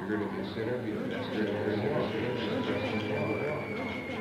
going to consider because that's very, very important.